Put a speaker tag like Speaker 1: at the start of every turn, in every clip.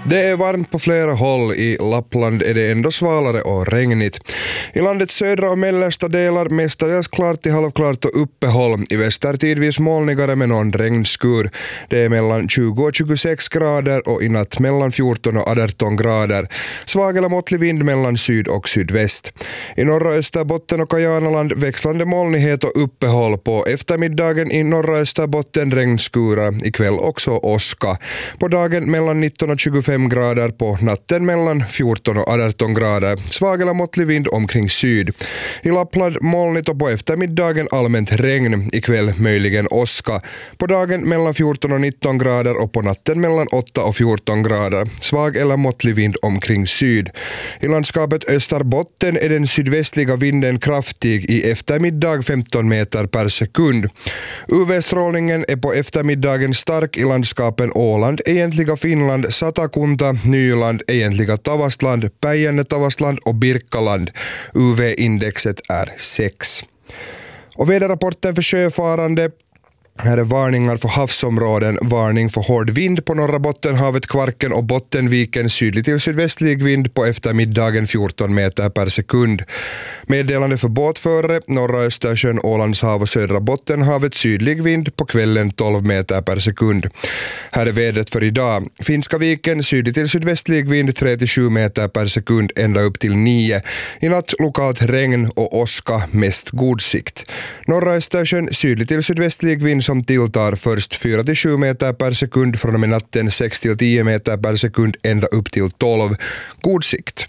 Speaker 1: Det är varmt på flera håll. I Lappland är det ändå svalare och regnigt. I landets södra och mellersta delar mestadels klart till halvklart och uppehåll. I väster tidvis molnigare med någon regnskur. Det är mellan 20 och 26 grader och i natt mellan 14 och 18 grader. Svag eller måttlig vind mellan syd och sydväst. I norra Österbotten och Kajanaland växlande molnighet och uppehåll. På eftermiddagen i norra Österbotten regnskurar. Ikväll också åska. På dagen mellan 19 och 25 grader, på natten mellan 14 och 18 grader. Svag eller måttlig vind omkring syd. I Lappland molnigt och på eftermiddagen allmänt regn. Ikväll möjligen åska. På dagen mellan 14 och 19 grader och på natten mellan 8 och 14 grader. Svag eller måttlig vind omkring syd. I landskapet Österbotten är den sydvästliga vinden kraftig, i eftermiddag 15 meter per sekund. UV-strålningen är på eftermiddagen stark i landskapen Åland, egentliga Finland, Satakunta, Nyland, egentliga Tavastland, Päijänne-Tavastland och Birkaland. UV-indexet är 6. Och väderrapporten för sjöfarande. Här är varningar för havsområden, varning för hård vind på norra Bottenhavet, Kvarken och Bottenviken, sydlig till sydvästlig vind på eftermiddagen 14 meter per sekund. Meddelande för båtförare, norra Östersjön, Ålandshav och södra Bottenhavet, sydlig vind på kvällen 12 meter per sekund. Här är vädret för idag. Finska viken, sydlig till sydvästlig vind 3-7 meter per sekund ända upp till 9. I natt lokalt regn och åska, mest god sikt. Norra Östersjön, sydlig till sydvästlig vind som tilltar först 4-7 meter per sekund, från och med natten 6-10 meter per sekund ända upp till 12. God sikt.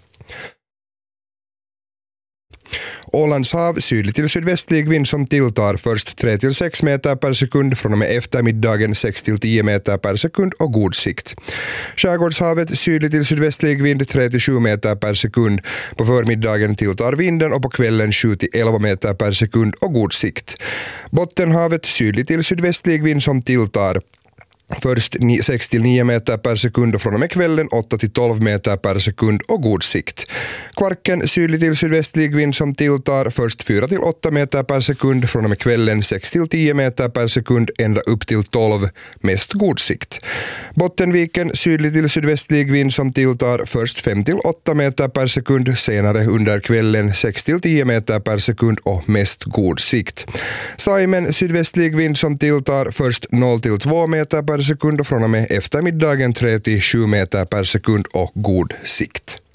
Speaker 1: Ålands hav, sydlig till sydvästlig vind som tilltar först 3-6 meter per sekund, från och med eftermiddagen 6-10 meter per sekund och god sikt. Skärgårdshavet, sydlig till sydvästlig vind 3-7 meter per sekund. På förmiddagen tilltar vinden och på kvällen 7-11 meter per sekund och god sikt. Bottenhavet, sydlig till sydvästlig vind som tilltar först 6-9 meter per sekund och från och med kvällen 8-12 meter per sekund och god sikt. Kvarken, sydlig till sydvästlig vind som tilltar först 4-8 meter per sekund, från och med kvällen 6-10 meter per sekund ända upp till 12, mest god sikt. Bottenviken, sydlig till sydvästlig vind som tilltar först 5-8 meter per sekund, senare under kvällen 6-10 meter per sekund och mest god sikt. Saimen, sydvästlig vind som tilltar först 0-2 meter per sekund och från och med eftermiddagen 3-7 meter per sekund och god sikt.